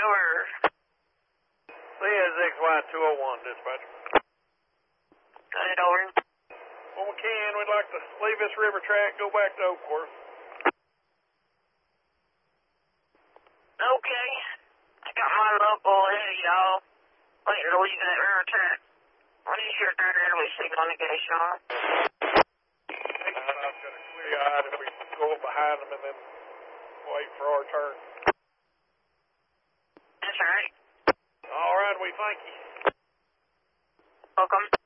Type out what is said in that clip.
over. CSXY201, dispatch. Got it over. When we can, we'd like to leave this river track, go back to Oakworth. Okay. I got my local ahead of y'all. Waiting to leave that river track. When is your third airway signal negation on? I've got a clear eye if we go up behind them and then wait for our turn. That's right. All right, we thank you. Welcome.